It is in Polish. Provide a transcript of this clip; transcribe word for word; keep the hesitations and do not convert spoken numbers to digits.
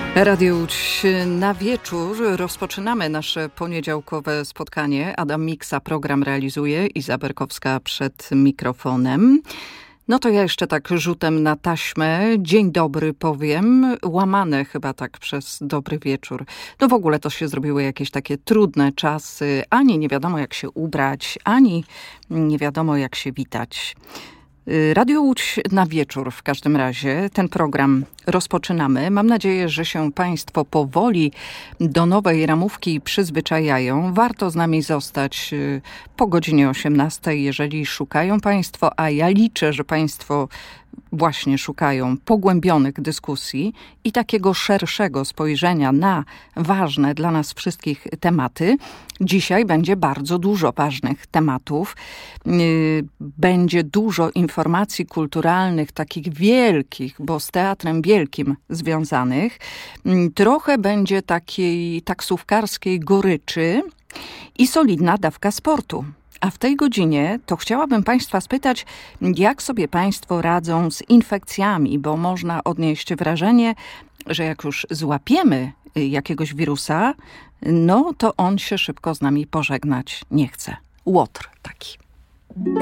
Radio Łódź na wieczór. Rozpoczynamy nasze poniedziałkowe spotkanie. Adam Miksa program realizuje, Iza Berkowska przed mikrofonem. No to ja jeszcze tak rzutem na taśmę. Dzień dobry powiem, łamane chyba tak przez dobry wieczór. No w ogóle to się zrobiły jakieś takie trudne czasy. Ani nie wiadomo jak się ubrać, ani nie wiadomo jak się witać. Radio Łódź na wieczór w każdym razie. Ten program rozpoczynamy. Mam nadzieję, że się Państwo powoli do nowej ramówki przyzwyczajają. Warto z nami zostać po godzinie osiemnastej, jeżeli szukają Państwo, a ja liczę, że Państwo właśnie szukają pogłębionych dyskusji i takiego szerszego spojrzenia na ważne dla nas wszystkich tematy. Dzisiaj będzie bardzo dużo ważnych tematów. Będzie dużo informacji kulturalnych, takich wielkich, bo z teatrem wielkim związanych. Trochę będzie takiej taksówkarskiej goryczy i solidna dawka sportu. A w tej godzinie to chciałabym Państwa spytać, jak sobie Państwo radzą z infekcjami, bo można odnieść wrażenie, że jak już złapiemy jakiegoś wirusa, no to on się szybko z nami pożegnać nie chce. Łotr taki.